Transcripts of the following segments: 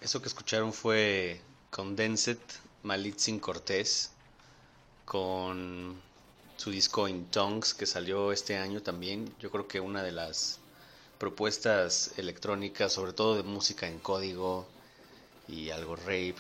Eso que escucharon fue Condensed Malitzin Cortés con su disco In Tongues que salió este año también. Yo creo que una de las propuestas electrónicas, sobre todo de música en código y algo rave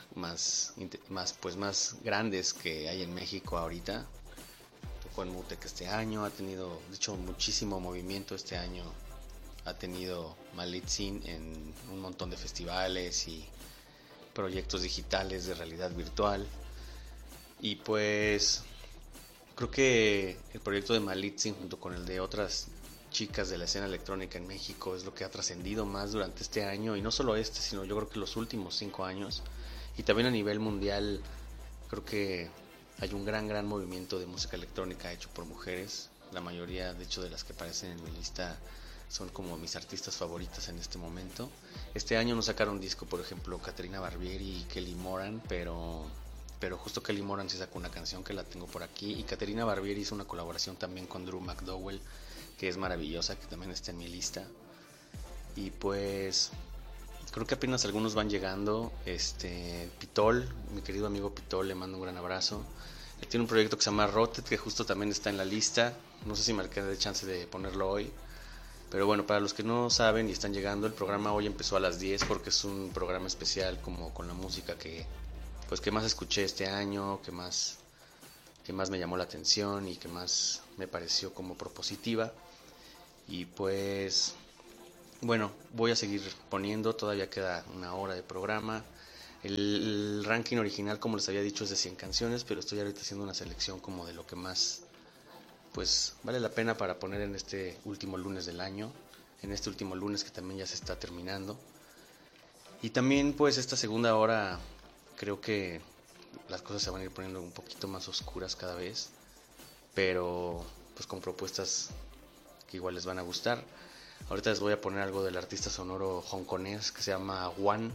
más grandes que hay en México ahorita. Tocó en Mutec este año, ha tenido, de hecho, muchísimo movimiento este año. Ha tenido Malitzin en un montón de festivales y proyectos digitales de realidad virtual. Y pues creo que el proyecto de Malitzin junto con el de otras chicas de la escena electrónica en México es lo que ha trascendido más durante este año, y no solo este, sino yo creo que los últimos 5 años. Y también a nivel mundial creo que hay un gran movimiento de música electrónica hecho por mujeres. La mayoría, de hecho, de las que aparecen en mi lista son como mis artistas favoritas en este momento. Este año no sacaron disco, por ejemplo, Caterina Barbieri y Kelly Moran, pero justo Kelly Moran sí sacó una canción que la tengo por aquí, y Caterina Barbieri hizo una colaboración también con Drew McDowell, que es maravillosa, que también está en mi lista. Y pues creo que apenas algunos van llegando. Pitol, mi querido amigo Pitol, le mando un gran abrazo. Él tiene un proyecto que se llama Rotet, que justo también está en la lista. No sé si me queda de chance de ponerlo hoy. Pero bueno, para los que no saben y están llegando, el programa hoy empezó a las 10 porque es un programa especial como con la música que más escuché este año, que más me llamó la atención y que más me pareció como propositiva. Y pues bueno, voy a seguir poniendo, todavía queda una hora de programa. El ranking original, como les había dicho, es de 100 canciones, pero estoy ahorita haciendo una selección como de lo que más pues vale la pena para poner en este último lunes del año, en este último lunes que también ya se está terminando. Y también pues esta segunda hora creo que las cosas se van a ir poniendo un poquito más oscuras cada vez, pero pues con propuestas que igual les van a gustar. Ahorita les voy a poner algo del artista sonoro hongkonés que se llama One,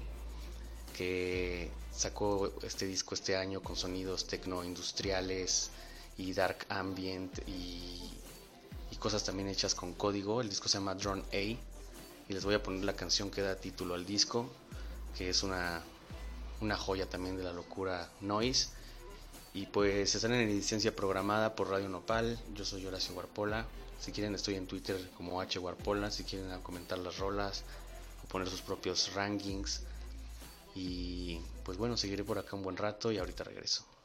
que sacó este disco este año con sonidos tecno industriales y dark ambient y cosas también hechas con código. El disco se llama Drone A, y les voy a poner la canción que da título al disco, que es una joya también de la locura noise. Y pues están en licencia programada por Radio Nopal. Yo soy Horacio Guarpola. Si quieren estoy en Twitter como H Guarpola, si quieren comentar las rolas o poner sus propios rankings. Y pues bueno, seguiré por acá un buen rato y ahorita regreso.